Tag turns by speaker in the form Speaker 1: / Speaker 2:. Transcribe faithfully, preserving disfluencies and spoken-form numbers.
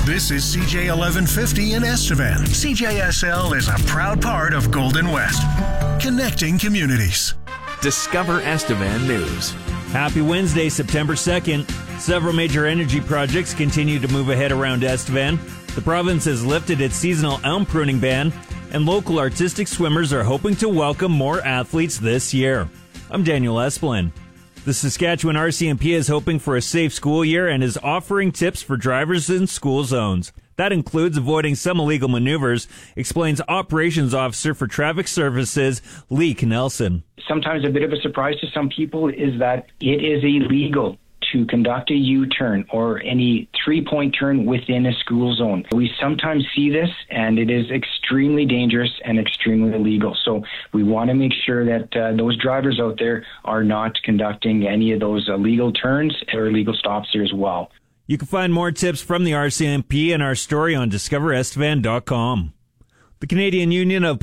Speaker 1: This is C J eleven fifty in Estevan. C J S L is a proud part of Golden West, connecting communities.
Speaker 2: Discover Estevan News.
Speaker 3: Happy Wednesday, September second. Several major energy projects continue to move ahead around Estevan. The province has lifted its seasonal elm pruning ban, and local artistic swimmers are hoping to welcome more athletes this year. I'm Daniel Esplin. The Saskatchewan R C M P is hoping for a safe school year and is offering tips for drivers in school zones. That includes avoiding some illegal maneuvers, explains Operations Officer for Traffic Services, Lee Knelson.
Speaker 4: Sometimes a bit of a surprise to some people is that it is illegal to conduct a U-turn or any three-point turn within a school zone. We sometimes see this, and it is extremely dangerous and extremely illegal. So we want to make sure that uh, those drivers out there are not conducting any of those illegal turns or illegal stops there as well.
Speaker 3: You can find more tips from the R C M P in our story on discover estevan dot com. The Canadian Union of